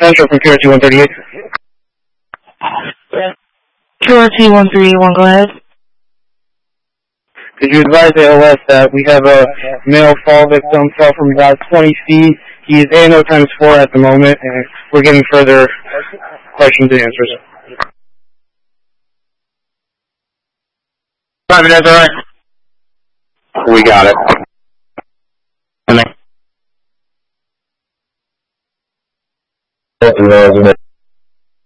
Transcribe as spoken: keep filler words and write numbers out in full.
Central from Q R T one thirty-eight. Q R T one three one, go ahead. Could you advise A L S that we have a male fall victim, fell from about twenty feet. He is A N O times four at the moment, and we're getting further questions and answers. Private, that's all right. We got it. And I